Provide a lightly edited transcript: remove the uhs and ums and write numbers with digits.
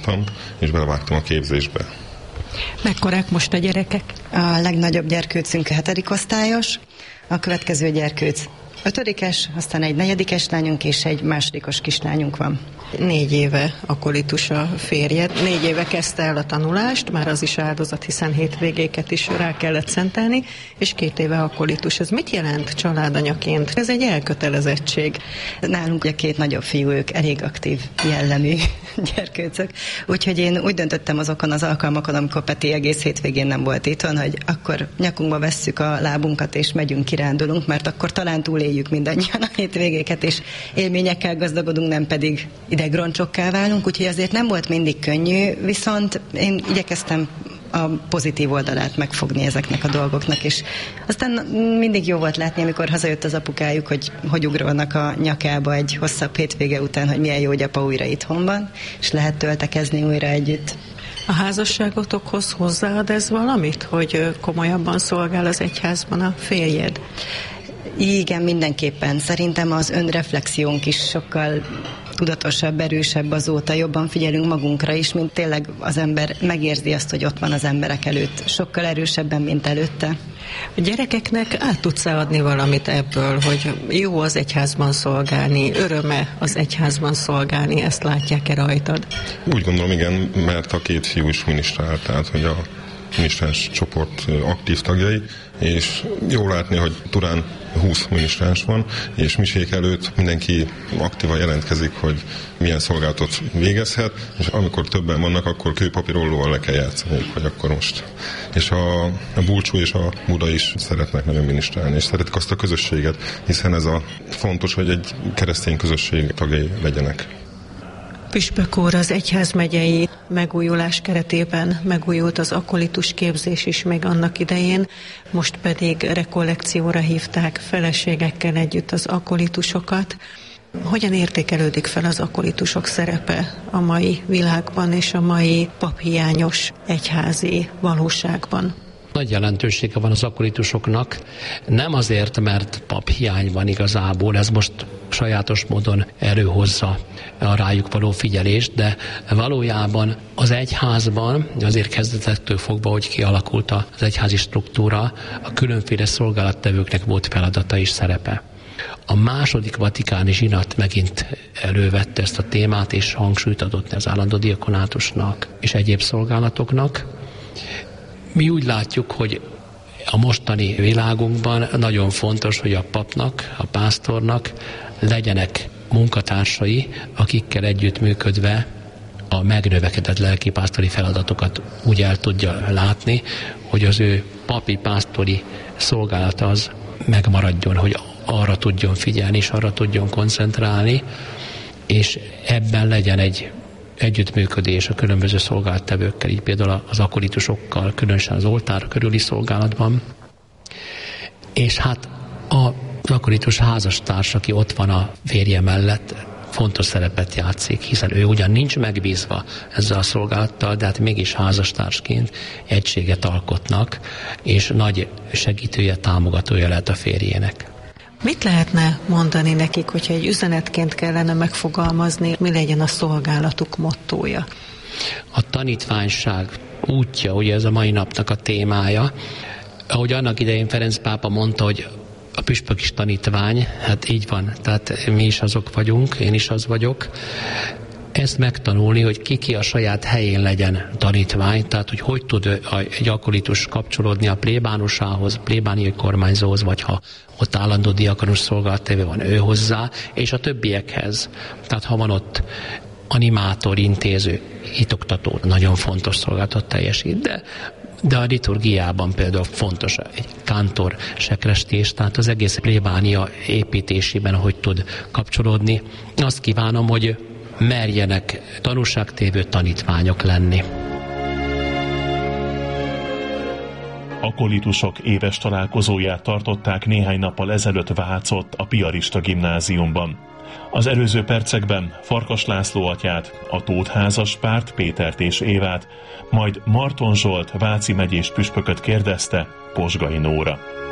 akartam, és belevágtam a képzésbe. Mekkorák most a gyerekek? A legnagyobb gyerkőcünk 7. osztályos, a következő gyerkőc 5-es, aztán egy 4. lányunk és egy 2. kislányunk van. 4 éve akolitus a férjed. 4 éve kezdte el a tanulást, már az is áldozat, hiszen hétvégéket is rá kellett szentelni, és 2 éve akolitus. Ez mit jelent családanyaként? Ez egy elkötelezettség. Nálunk ugye 2 nagyobb fiú, ők elég aktív jellemű gyerkőcök, úgyhogy én úgy döntöttem azokon az alkalmakon, amikor Peti egész hétvégén nem volt itthon, hogy akkor nyakunkba vesszük a lábunkat és megyünk, kirándulunk, mert akkor talán túléljük mindannyian a hétvégéket, és élményekkel gazdagodunk, nem pedig idegroncsokká válunk, úgyhogy azért nem volt mindig könnyű, viszont én igyekeztem a pozitív oldalát megfogni ezeknek a dolgoknak, és aztán mindig jó volt látni, amikor hazajött az apukájuk, hogy ugrolnak a nyakába egy hosszabb hétvége után, hogy milyen jó, hogy apa újra itthon van, és lehet töltekezni újra együtt. A házasságotokhoz hozzáad ez valamit, hogy komolyabban szolgál az egyházban a férjed? Igen, mindenképpen. Szerintem az önreflexiónk is sokkal tudatosabb, erősebb azóta, jobban figyelünk magunkra is, mint tényleg az ember megérzi azt, hogy ott van az emberek előtt. Sokkal erősebben, mint előtte. A gyerekeknek át tudsz adni valamit ebből, hogy jó az egyházban szolgálni, öröme az egyházban szolgálni, ezt látják-e rajtad? Úgy gondolom, igen, mert a 2 fiú is minisztrált, tehát hogy a minisztráns csoport aktív tagjai, és jó látni, hogy Turán 20 minisztráns van, és misék előtt mindenki aktívan jelentkezik, hogy milyen szolgálatot végezhet, és amikor többen vannak, akkor kőpapírollóval le kell játszani, hogy akkor most. És a Bulcsú és a Buda is szeretnek nagyon minisztrálni, és szeretik azt a közösséget, hiszen ez a fontos, hogy egy keresztény közösség tagjai legyenek. Püspök úr, az egyházmegyei megújulás keretében megújult az akolitus képzés is még annak idején, most pedig rekollekcióra hívták feleségekkel együtt az akolitusokat. Hogyan értékelődik fel az akolitusok szerepe a mai világban és a mai paphiányos egyházi valóságban? Nagy jelentősége van az akolitusoknak, nem azért, mert paphiány van igazából, ez most sajátos módon előhozza a rájuk való figyelést, de valójában az egyházban, azért kezdetektől fogva, hogy kialakult az egyházi struktúra, a különféle szolgálattevőknek volt feladata és szerepe. A második vatikáni zsinat megint elővette ezt a témát, és hangsúlyt adott az állandó diakonátusnak és egyéb szolgálatoknak. Mi úgy látjuk, hogy a mostani világunkban nagyon fontos, hogy a papnak, a pásztornak legyenek munkatársai, akikkel együttműködve a megnövekedett lelkipásztori feladatokat úgy el tudja látni, hogy az ő papi pásztori szolgálata az megmaradjon, hogy arra tudjon figyelni, és arra tudjon koncentrálni, és ebben legyen egy együttműködés a különböző szolgálattevőkkel, így például az akolitusokkal, különösen az oltár körüli szolgálatban. És hát az akolitus házastárs, aki ott van a férje mellett, fontos szerepet játszik, hiszen ő ugyan nincs megbízva ezzel a szolgálattal, de hát mégis házastársként egységet alkotnak, és nagy segítője, támogatója lehet a férjének. Mit lehetne mondani nekik, hogyha egy üzenetként kellene megfogalmazni, mi legyen a szolgálatuk mottója? A tanítványság útja, ugye ez a mai napnak a témája. Ahogy annak idején Ferenc pápa mondta, hogy a püspök is tanítvány, hát így van, tehát mi is azok vagyunk, én is az vagyok. Ezt megtanulni, hogy ki a saját helyén legyen tanítvány, tehát hogy tud egy akolitus kapcsolódni a plébánusához, plébániai kormányzóhoz, vagy ha ott állandó diakonus szolgálattevő van, ő hozzá, és a többiekhez. Tehát ha van ott animátor, intéző, hitoktató, nagyon fontos szolgálatot teljesít, de a liturgiában például fontos egy kántor, sekrestés, tehát az egész plébánia építésében hogy tud kapcsolódni. Azt kívánom, hogy merjenek tanúságtévő tanítványok lenni. Akolitusok éves találkozóját tartották néhány nappal ezelőtt Vácott a Piarista gimnáziumban. Az előző percekben Farkas László atyát, a Tóth házaspárt Pétert és Évát, majd Marton Zsolt váci megyés püspököt kérdezte Posgai Nóra.